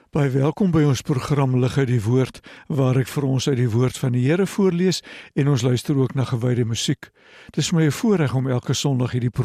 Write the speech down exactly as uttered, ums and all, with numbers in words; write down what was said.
Baie welkom by ons program Lig uit die Woord, waar ek vir ons uit die Woord van die Here voorlees en ons luister ook na gewyde musiek. Dit is my 'n voorreg om elke Sondag hierdie